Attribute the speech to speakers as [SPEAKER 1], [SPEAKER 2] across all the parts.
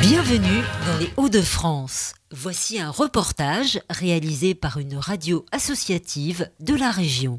[SPEAKER 1] Bienvenue dans les Hauts-de-France. Voici un reportage réalisé par une radio associative de la région.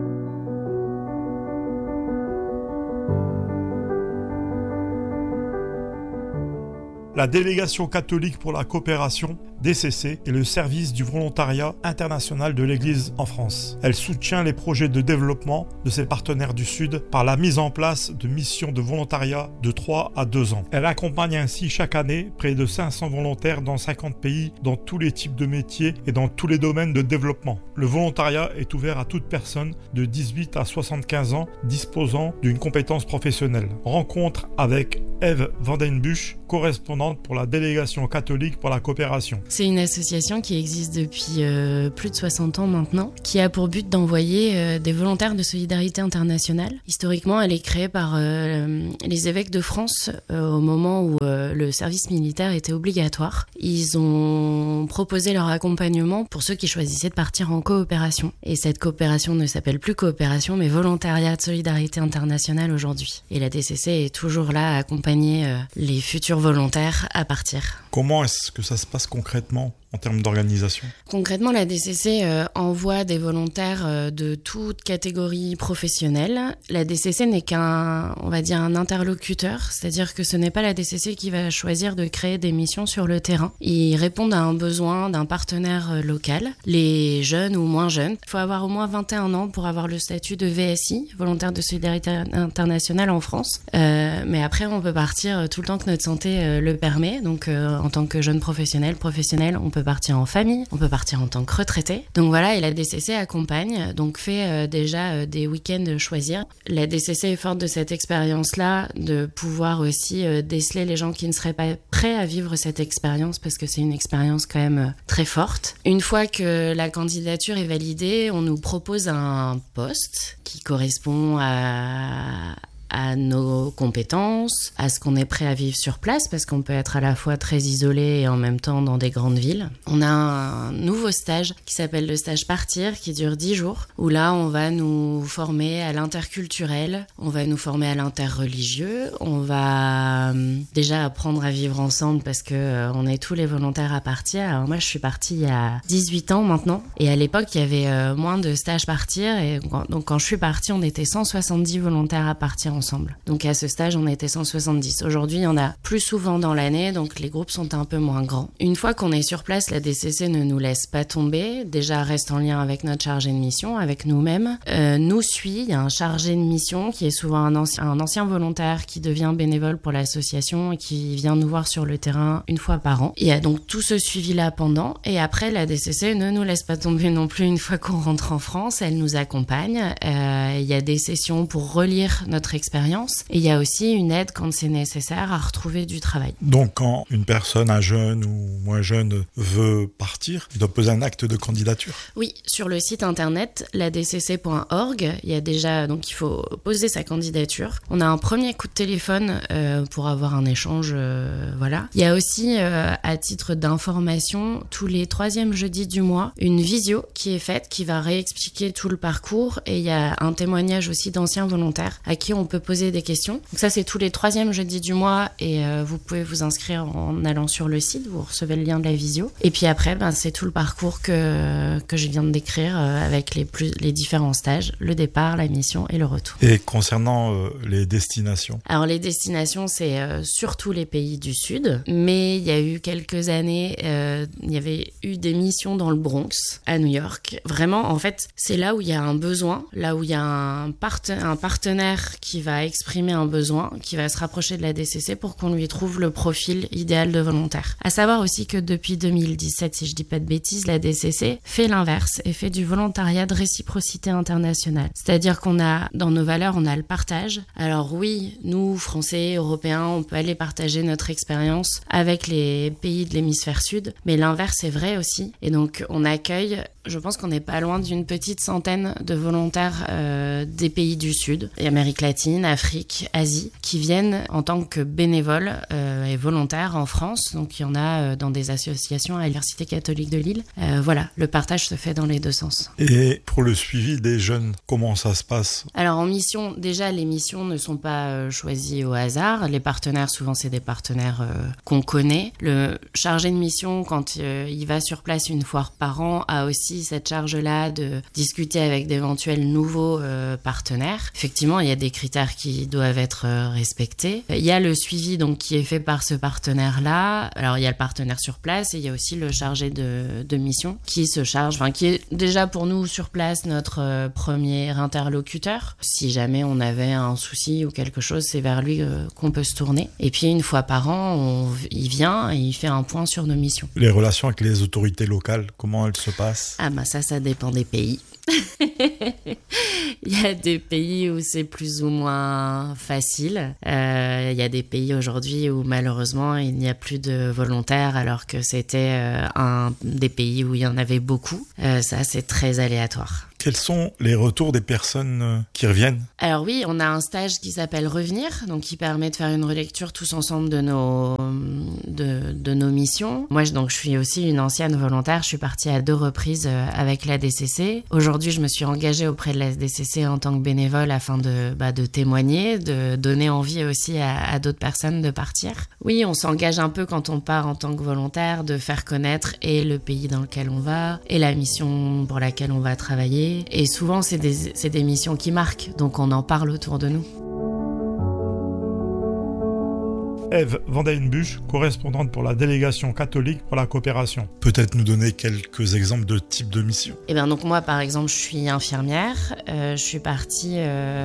[SPEAKER 2] La Délégation catholique pour la coopération, DCC, est le service du volontariat international de l'Église en France. Elle soutient les projets de développement de ses partenaires du Sud par la mise en place de missions de volontariat de 3 à 2 ans. Elle accompagne ainsi chaque année près de 500 volontaires dans 50 pays, dans tous les types de métiers et dans tous les domaines de développement. Le volontariat est ouvert à toute personne de 18 à 75 ans disposant d'une compétence professionnelle. Rencontre avec Eve Vandenbusch, correspondante pour la Délégation catholique pour la coopération.
[SPEAKER 3] C'est une association qui existe depuis plus de 60 ans maintenant, qui a pour but d'envoyer des volontaires de solidarité internationale. Historiquement, elle est créée par les évêques de France au moment où le service militaire était obligatoire. Ils ont proposé leur accompagnement pour ceux qui choisissaient de partir en coopération. Et cette coopération ne s'appelle plus coopération, mais volontariat de solidarité internationale aujourd'hui. Et la DCC est toujours là à accompagner les futurs volontaires à partir.
[SPEAKER 2] Comment est-ce que ça se passe concrètement en termes d'organisation ?
[SPEAKER 3] Concrètement, la DCC envoie des volontaires de toute catégorie professionnelle. La DCC n'est qu'un interlocuteur, c'est-à-dire que ce n'est pas la DCC qui va choisir de créer des missions sur le terrain. Ils répondent à un besoin d'un partenaire local, les jeunes ou moins jeunes. Il faut avoir au moins 21 ans pour avoir le statut de VSI, volontaire de solidarité internationale en France. Mais après, on peut partir tout le temps que notre santé le permet. Donc, en tant que jeune professionnel, on peut partir en famille, on peut partir en tant que retraité. Donc voilà, et la DCC accompagne, donc fait déjà des week-ends choisir. La DCC est forte de cette expérience-là, de pouvoir aussi déceler les gens qui ne seraient pas prêts à vivre cette expérience, parce que c'est une expérience quand même très forte. Une fois que la candidature est validée, on nous propose un poste qui correspond à nos compétences, à ce qu'on est prêt à vivre sur place, parce qu'on peut être à la fois très isolé et en même temps dans des grandes villes. On a un nouveau stage qui s'appelle le stage Partir, qui dure 10 jours, où là, on va nous former à l'interculturel, on va nous former à l'interreligieux, on va déjà apprendre à vivre ensemble, parce que on est tous les volontaires à partir. Alors moi, je suis partie il y a 18 ans maintenant, et à l'époque, il y avait moins de stages Partir, et donc quand je suis partie, on était 170 volontaires à partir ensemble. Donc à ce stage, on était 170. Aujourd'hui, il y en a plus souvent dans l'année, donc les groupes sont un peu moins grands. Une fois qu'on est sur place, la DCC ne nous laisse pas tomber. Déjà, reste en lien avec notre chargé de mission, avec nous-mêmes. Nous suit, il y a un chargé de mission qui est souvent un ancien volontaire qui devient bénévole pour l'association et qui vient nous voir sur le terrain une fois par an. Il y a donc tout ce suivi-là pendant. Et après, la DCC ne nous laisse pas tomber non plus une fois qu'on rentre en France. Elle nous accompagne. Il y a des sessions pour relire notre expérience. Et il y a aussi une aide quand c'est nécessaire à retrouver du travail.
[SPEAKER 2] Donc quand une personne, un jeune ou moins jeune, veut partir, il doit poser un acte de candidature ?
[SPEAKER 3] Oui, sur le site internet ladcc.org, il y a déjà, donc il faut poser sa candidature. On a un premier coup de téléphone pour avoir un échange, voilà. Il y a aussi, à titre d'information, tous les 3e jeudis du mois, une visio qui est faite, qui va réexpliquer tout le parcours, et il y a un témoignage aussi d'anciens volontaires à qui on peut poser des questions. Donc ça, c'est tous les 3e jeudis du mois, et vous pouvez vous inscrire en allant sur le site, vous recevez le lien de la visio. Et puis après, c'est tout le parcours que je viens de décrire avec les différents stages, le départ, la mission et le retour.
[SPEAKER 2] Et concernant les destinations ?
[SPEAKER 3] Alors les destinations, c'est surtout les pays du Sud, mais il y a eu quelques années, il y avait eu des missions dans le Bronx, à New York. Vraiment, en fait, c'est là où il y a un besoin, là où il y a un partenaire qui va exprimer un besoin, qui va se rapprocher de la DCC pour qu'on lui trouve le profil idéal de volontaire. À savoir aussi que depuis 2017, si je dis pas de bêtises, la DCC fait l'inverse et fait du volontariat de réciprocité internationale. C'est-à-dire qu'on a, dans nos valeurs, on a le partage. Alors oui, nous, Français, Européens, on peut aller partager notre expérience avec les pays de l'hémisphère sud, mais l'inverse est vrai aussi. Et donc, on accueille, je pense qu'on n'est pas loin d'une petite centaine de volontaires des pays du Sud, et Amérique latine, Afrique, Asie, qui viennent en tant que bénévoles est volontaire en France. Donc il y en a dans des associations à l'Université catholique de Lille. Voilà, le partage se fait dans les deux sens.
[SPEAKER 2] Et pour le suivi des jeunes, comment ça se passe ?
[SPEAKER 3] Alors en mission, déjà les missions ne sont pas choisies au hasard. Les partenaires, souvent c'est des partenaires qu'on connaît. Le chargé de mission, quand il va sur place une fois par an, a aussi cette charge-là de discuter avec d'éventuels nouveaux partenaires. Effectivement, il y a des critères qui doivent être respectés. Il y a le suivi donc qui est fait par ce partenaire-là. Alors il y a le partenaire sur place et il y a aussi le chargé de mission qui se charge, qui est déjà pour nous sur place notre premier interlocuteur. Si jamais on avait un souci ou quelque chose, c'est vers lui qu'on peut se tourner. Et puis une fois par an, il vient et il fait un point sur nos missions.
[SPEAKER 2] Les relations avec les autorités locales, comment elles se passent ?
[SPEAKER 3] Ah ça dépend des pays. Il y a des pays où c'est plus ou moins facile. Il y a des pays aujourd'hui où malheureusement il n'y a plus de volontaires alors que c'était un des pays où il y en avait beaucoup. Ça, c'est très aléatoire.
[SPEAKER 2] Quels sont les retours des personnes qui reviennent ?
[SPEAKER 3] Alors oui, on a un stage qui s'appelle Revenir, donc qui permet de faire une relecture tous ensemble de nos missions. Moi, je suis aussi une ancienne volontaire. Je suis partie à 2 reprises avec la DCC. Aujourd'hui, je me suis engagée auprès de la DCC en tant que bénévole afin de témoigner, de donner envie aussi à d'autres personnes de partir. Oui, on s'engage un peu quand on part en tant que volontaire, de faire connaître et le pays dans lequel on va et la mission pour laquelle on va travailler. Et souvent, c'est des missions qui marquent, donc on en parle autour de nous.
[SPEAKER 2] Ève Vandenbusch, correspondante pour la délégation catholique pour la coopération. Peut-être nous donner quelques exemples de types de missions ?
[SPEAKER 3] Donc moi, par exemple, je suis infirmière. Je suis partie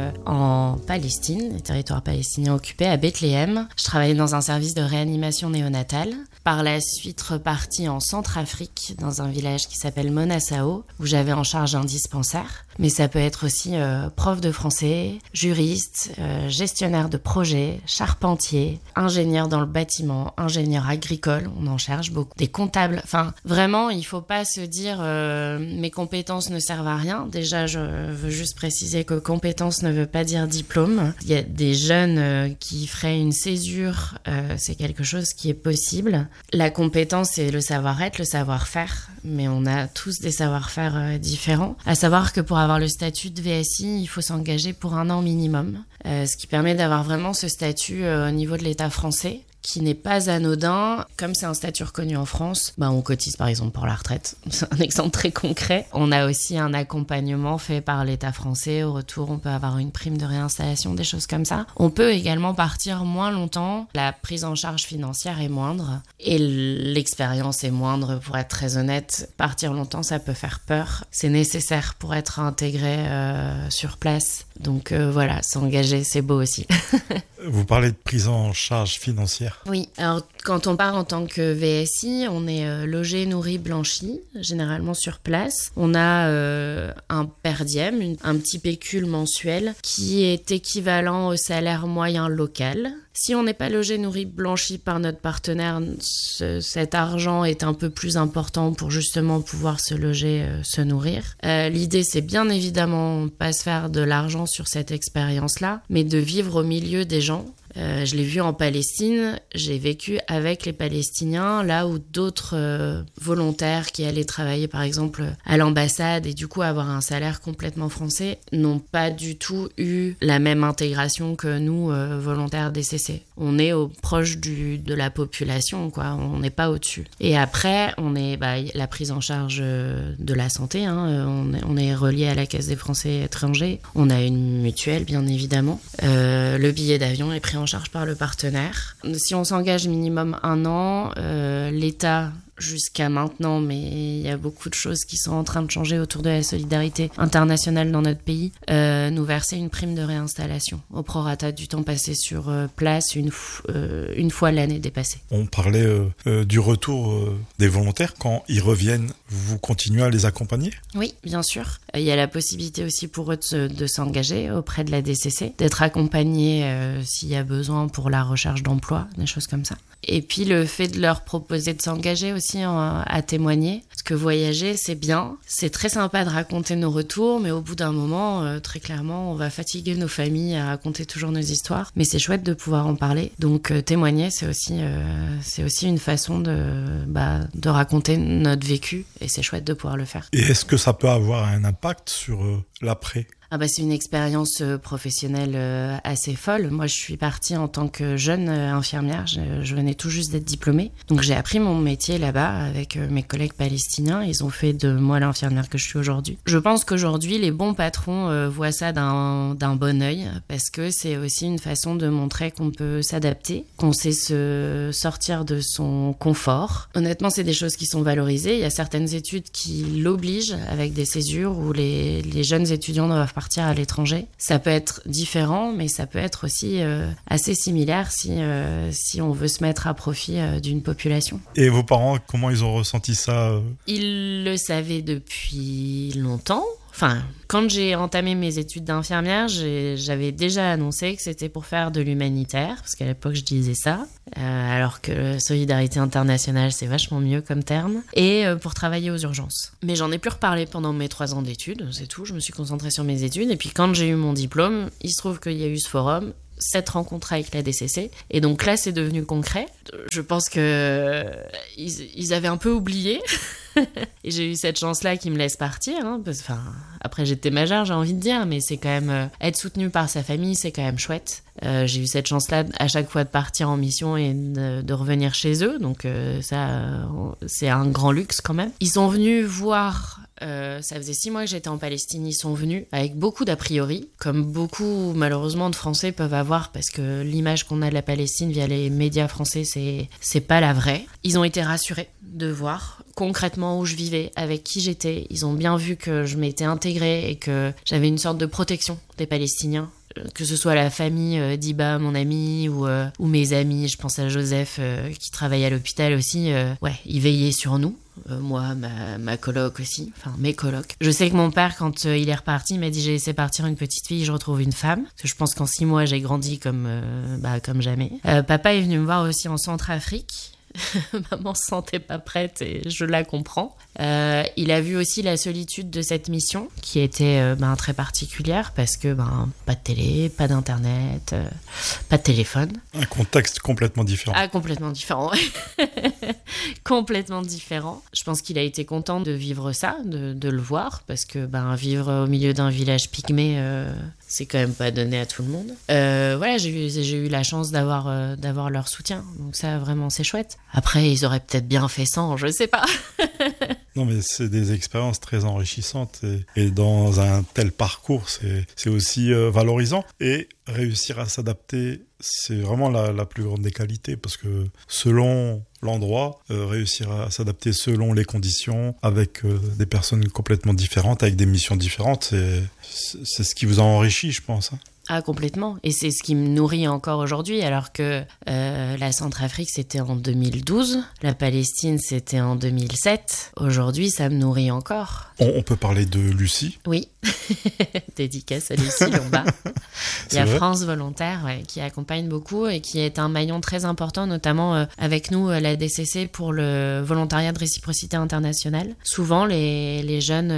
[SPEAKER 3] en Palestine, les territoires palestiniens occupés, à Bethléem. Je travaillais dans un service de réanimation néonatale. Par la suite, repartie en Centrafrique, dans un village qui s'appelle Monassao, où j'avais en charge un dispensaire. Mais ça peut être aussi prof de français, juriste, gestionnaire de projet, charpentier, ingénieur dans le bâtiment, ingénieur agricole, on en cherche beaucoup, des comptables. Vraiment, il ne faut pas se dire mes compétences ne servent à rien. Déjà, je veux juste préciser que compétence ne veut pas dire diplôme. Il y a des jeunes qui feraient une césure, c'est quelque chose qui est possible. La compétence, c'est le savoir-être, le savoir-faire, mais on a tous des savoir-faire différents. À savoir que pour avoir le statut de VSI, il faut s'engager pour 1 an minimum, ce qui permet d'avoir vraiment ce statut au niveau de l'État français, qui n'est pas anodin. Comme c'est un statut reconnu en France, on cotise par exemple pour la retraite. C'est un exemple très concret. On a aussi un accompagnement fait par l'État français. Au retour, on peut avoir une prime de réinstallation, des choses comme ça. On peut également partir moins longtemps. La prise en charge financière est moindre et l'expérience est moindre, pour être très honnête. Partir longtemps, ça peut faire peur. C'est nécessaire pour être intégré sur place. Donc voilà, s'engager, c'est beau aussi.
[SPEAKER 2] Vous parlez de prise en charge financière.
[SPEAKER 3] Oui, alors quand on part en tant que VSI, on est logé, nourri, blanchi, généralement sur place. On a un per diem, un petit pécule mensuel qui est équivalent au salaire moyen local. Si on n'est pas logé, nourri, blanchi par notre partenaire, cet argent est un peu plus important pour justement pouvoir se loger, se nourrir. L'idée, c'est bien évidemment pas se faire de l'argent sur cette expérience-là, mais de vivre au milieu des gens. Je l'ai vu en Palestine, j'ai vécu avec les Palestiniens, là où d'autres volontaires qui allaient travailler par exemple à l'ambassade et du coup avoir un salaire complètement français n'ont pas du tout eu la même intégration que nous, volontaires DCC. On est proche de la population, quoi. On n'est pas au-dessus. Et après, on est la prise en charge de la santé, on est relié à la Caisse des Français étrangers, on a une mutuelle bien évidemment, le billet d'avion est pris en charge par le partenaire. Si on s'engage minimum 1 an, l'État jusqu'à maintenant, mais il y a beaucoup de choses qui sont en train de changer autour de la solidarité internationale dans notre pays, nous verser une prime de réinstallation au prorata du temps passé sur place une fois l'année dépassée.
[SPEAKER 2] On parlait du retour des volontaires. Quand ils reviennent, vous continuez à les accompagner ?
[SPEAKER 3] Oui, bien sûr. Il y a la possibilité aussi pour eux de s'engager auprès de la DCC, d'être accompagnés s'il y a besoin pour la recherche d'emploi, des choses comme ça. Et puis le fait de leur proposer de s'engager aussi, aussi à témoigner. Parce que voyager, c'est bien. C'est très sympa de raconter nos retours, mais au bout d'un moment, très clairement, on va fatiguer nos familles à raconter toujours nos histoires. Mais c'est chouette de pouvoir en parler. Donc témoigner, c'est aussi une façon de raconter notre vécu. Et c'est chouette de pouvoir le faire.
[SPEAKER 2] Et est-ce que ça peut avoir un impact sur l'après ?
[SPEAKER 3] C'est une expérience professionnelle assez folle. Moi, je suis partie en tant que jeune infirmière. Je venais tout juste d'être diplômée. Donc, j'ai appris mon métier là-bas avec mes collègues palestiniens. Ils ont fait de moi l'infirmière que je suis aujourd'hui. Je pense qu'aujourd'hui, les bons patrons voient ça d'un bon œil parce que c'est aussi une façon de montrer qu'on peut s'adapter, qu'on sait se sortir de son confort. Honnêtement, c'est des choses qui sont valorisées. Il y a certaines études qui l'obligent avec des césures où les jeunes étudiants doivent partir à l'étranger. Ça peut être différent, mais ça peut être aussi assez similaire si on veut se mettre à profit d'une population.
[SPEAKER 2] Et vos parents, comment ils ont ressenti ça ?
[SPEAKER 3] Ils le savaient depuis longtemps. Enfin, quand j'ai entamé mes études d'infirmière, j'avais déjà annoncé que c'était pour faire de l'humanitaire, parce qu'à l'époque, je disais ça, alors que solidarité internationale, c'est vachement mieux comme terme, et pour travailler aux urgences. Mais j'en ai plus reparlé pendant mes 3 ans d'études, c'est tout, je me suis concentrée sur mes études, et puis quand j'ai eu mon diplôme, il se trouve qu'il y a eu ce forum, cette rencontre avec la DCC, et donc là, c'est devenu concret. Je pense que ils avaient un peu oublié. Et j'ai eu cette chance-là qui me laisse partir. Après, j'étais majeure, j'ai envie de dire, mais c'est quand même être soutenue par sa famille, c'est quand même chouette. J'ai eu cette chance-là à chaque fois de partir en mission et de revenir chez eux. Donc c'est un grand luxe quand même. Ils sont venus voir... ça faisait 6 mois que j'étais en Palestine, ils sont venus avec beaucoup d'a priori, comme beaucoup malheureusement de Français peuvent avoir, parce que l'image qu'on a de la Palestine via les médias français, c'est pas la vraie. Ils ont été rassurés de voir concrètement où je vivais, avec qui j'étais. Ils ont bien vu que je m'étais intégrée et que j'avais une sorte de protection des Palestiniens. Que ce soit la famille d'Iba, mon ami, ou mes amis, je pense à Joseph qui travaille à l'hôpital aussi, il veillait sur nous. Moi, ma coloc aussi, enfin mes colocs. Je sais que mon père, quand il est reparti, il m'a dit j'ai laissé partir une petite fille, je retrouve une femme. Parce que je pense qu'en 6 mois, j'ai grandi comme jamais. Papa est venu me voir aussi en Centrafrique. Maman se sentait pas prête et je la comprends. Il a vu aussi la solitude de cette mission qui était très particulière parce que pas de télé, pas d'internet, pas de téléphone.
[SPEAKER 2] Un contexte complètement différent.
[SPEAKER 3] Complètement différent. Complètement différent. Je pense qu'il a été content de vivre ça, de le voir, parce que vivre au milieu d'un village pygmée, c'est quand même pas donné à tout le monde. J'ai eu la chance d'avoir leur soutien, donc ça vraiment c'est chouette. Après ils auraient peut-être bien fait sans, je sais pas.
[SPEAKER 2] Non, mais c'est des expériences très enrichissantes et dans un tel parcours, c'est aussi valorisant. Et réussir à s'adapter, c'est vraiment la plus grande des qualités, parce que selon l'endroit, réussir à s'adapter selon les conditions, avec des personnes complètement différentes, avec des missions différentes, c'est ce qui vous a enrichi, je pense.
[SPEAKER 3] Complètement. Et c'est ce qui me nourrit encore aujourd'hui, alors que la Centrafrique, c'était en 2012, la Palestine, c'était en 2007. Aujourd'hui, ça me nourrit encore.
[SPEAKER 2] On peut parler de Lucie.
[SPEAKER 3] Oui, dédicace à Lucie Lombard. Il y a France Volontaire qui accompagne beaucoup et qui est un maillon très important, notamment avec nous, la DCC, pour le volontariat de réciprocité internationale. Souvent, les jeunes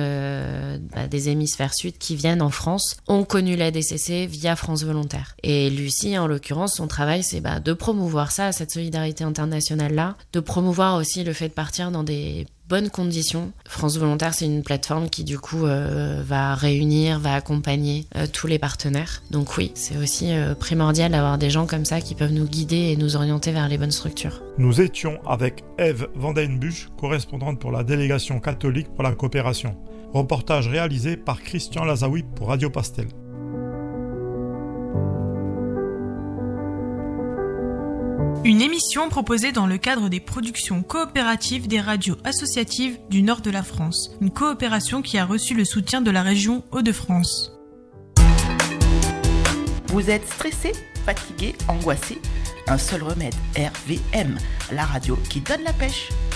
[SPEAKER 3] des hémisphères sud qui viennent en France ont connu la DCC via France Volontaire. Et Lucie, en l'occurrence, son travail, c'est de promouvoir ça, cette solidarité internationale-là, de promouvoir aussi le fait de partir dans des bonnes conditions. France Volontaire, c'est une plateforme qui, du coup, va réunir, va accompagner tous les partenaires. Donc oui, c'est aussi primordial d'avoir des gens comme ça qui peuvent nous guider et nous orienter vers les bonnes structures.
[SPEAKER 2] Nous étions avec Eve Vandenbusch, correspondante pour la délégation catholique pour la coopération. Reportage réalisé par Christian Lazaoui pour Radio Pastel.
[SPEAKER 4] Une émission proposée dans le cadre des productions coopératives des radios associatives du nord de la France. Une coopération qui a reçu le soutien de la région Hauts-de-France.
[SPEAKER 5] Vous êtes stressé, fatigué, angoissé ? Un seul remède, RVM, la radio qui donne la pêche.